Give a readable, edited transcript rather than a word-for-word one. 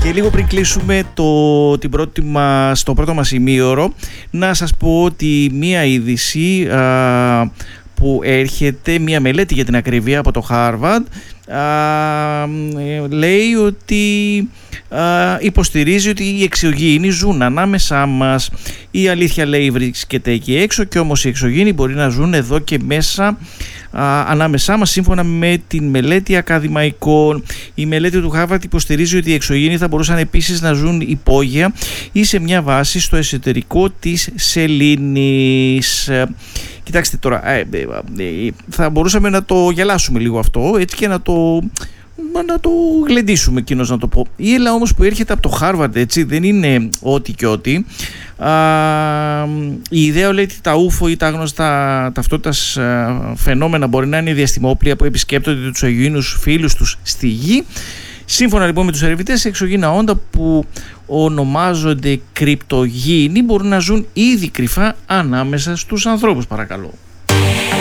Και λίγο πριν κλείσουμε το πρώτο μας ημίωρο, να σας πω ότι μία είδηση που έρχεται, μία μελέτη για την ακρίβεια από το Harvard, λέει ότι υποστηρίζει ότι οι εξωγήινοι ζουν ανάμεσά μας. Η αλήθεια, λέει, βρίσκεται εκεί έξω, και όμως οι εξωγήινοι μπορεί να ζουν εδώ και μέσα ανάμεσά μας, σύμφωνα με την μελέτη ακαδημαϊκών. Η μελέτη του Harvard υποστηρίζει ότι οι εξωγήινοι θα μπορούσαν επίσης να ζουν υπόγεια ή σε μια βάση στο εσωτερικό της σελήνης. Κοιτάξτε τώρα, θα μπορούσαμε να το γελάσουμε λίγο αυτό, έτσι, και να το γλεντήσουμε, εκείνος να το πω. Η έλα όμως που έρχεται από το Harvard, έτσι, δεν είναι ό,τι και ό,τι. Η ιδέα λέει ότι τα UFO ή τα άγνωστα ταυτότητας φαινόμενα μπορεί να είναι διαστημόπλια που επισκέπτονται τους εξωγήινους φίλους τους στη Γη. Σύμφωνα λοιπόν με τους ερευνητές, εξωγήινα όντα που ονομάζονται κρυπτογήινοι μπορούν να ζουν ήδη κρυφά ανάμεσα στους ανθρώπους, παρακαλώ.